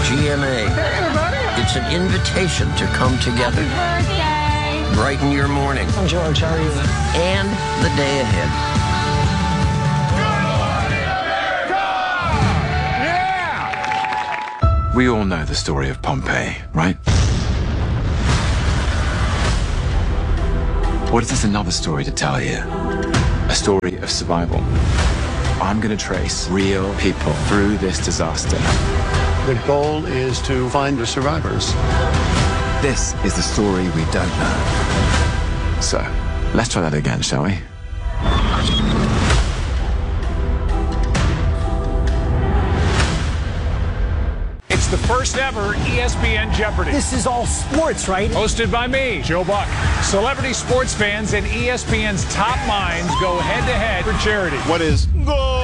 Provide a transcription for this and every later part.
GMA. Hey, everybody. It's an invitation to come together. Happy birthday. Brighten your morning. I'm George. How are you? And the day ahead. We all know the story of Pompeii, right? What if there's another story to tell here? A story of survival. I'm going to trace real people through this disaster. The goal is to find the survivors. This is the story we don't know. So, let's try that again, shall we? It's the first ever ESPN Jeopardy! This is all sports, right? Hosted by me, Joe Buck. Celebrity sports fans and ESPN's top minds go head-to-head for charity. What is goal?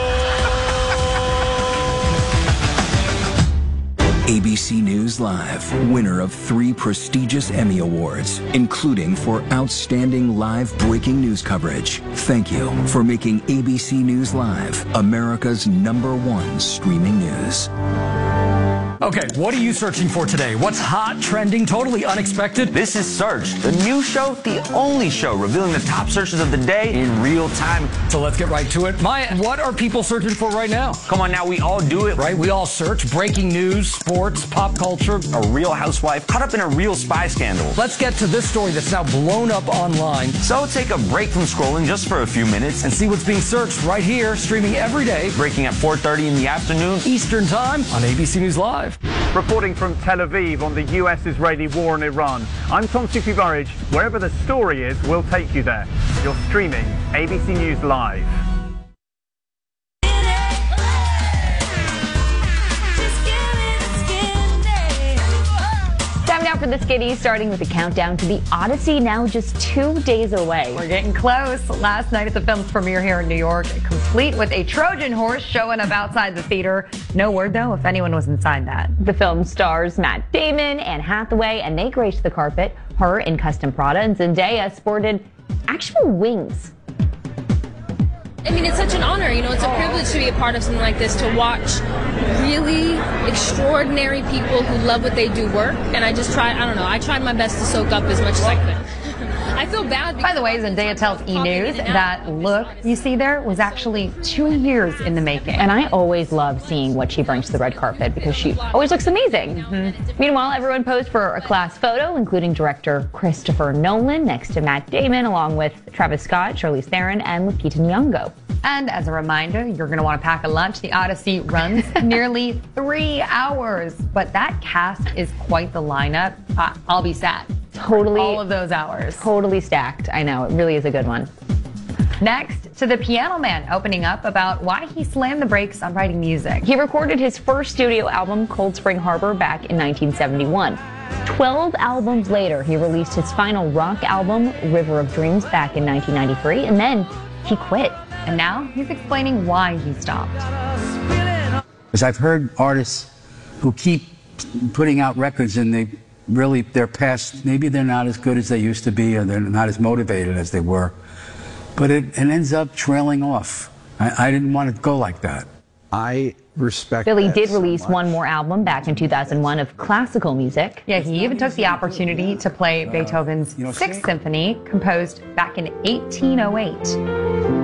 ABC News Live, winner of 3 prestigious Emmy Awards, including for outstanding live breaking news coverage. Thank you for making ABC News Live America's #1 streaming news. Okay, what are you searching for today? What's hot, trending, totally unexpected? This is Search, the new show, the only show revealing the top searches of the day in real time. So let's get right to it. Maya, what are people searching for right now? Come on now, we all do it. Right, we all search breaking news, sports, pop culture. A real housewife caught up in a real spy scandal. Let's get to this story that's now blown up online. So take a break from scrolling just for a few minutes And see what's being searched right here, streaming every day, breaking at 4:30 in the afternoon. Eastern Time on ABC News Live. Reporting from Tel Aviv on the US-Israeli war on Iran, I'm Tom Suki Burridge. Wherever the story is, we'll take you there. You're streaming ABC News Live. Time now for the Skitties, starting with the countdown to the Odyssey, now just 2 days away. We're getting close. Last night at the film's premiere here in New York, complete with a Trojan horse showing up outside the theater. No word, though, if anyone was inside that. The film stars Matt Damon, Anne Hathaway, and they graced the carpet. Her in custom Prada, and Zendaya sported actual wings. I mean, it's such an honor, you know, it's a privilege to be a part of something like this, to watch really extraordinary people who love what they do work. And I tried my best to soak up as much as I could. I feel bad. By the way, Zendaya tells E! News that look you see there was actually 2 years in the making. And I always love seeing what she brings to the red carpet because she always looks amazing. Meanwhile, everyone posed for a class photo, including director Christopher Nolan next to Matt Damon, along with Travis Scott, Charlize Theron, and Lupita Nyong'o. And as a reminder, you're going to want to pack a lunch. The Odyssey runs nearly 3 hours, but that cast is quite the lineup. I'll be sad. Totally. All of those hours. Totally stacked. I know. It really is a good one. Next, to the Piano Man, opening up about why he slammed the brakes on writing music. He recorded his first studio album, Cold Spring Harbor, back in 1971. 12 albums later, he released his final rock album, River of Dreams, back in 1993, and then he quit. And now he's explaining why he stopped. Because I've heard artists who keep putting out records and they're past, maybe they're not as good as they used to be, or they're not as motivated as they were, but it ends up trailing off. I didn't want to go like that. I respect Billy did release one more album back in 2001 of classical music. Yeah, he even took the opportunity to play Beethoven's Sixth Symphony, composed back in 1808.